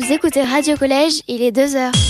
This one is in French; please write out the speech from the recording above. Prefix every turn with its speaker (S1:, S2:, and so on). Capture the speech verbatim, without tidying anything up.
S1: Vous écoutez Radio Collège, il est deux heures.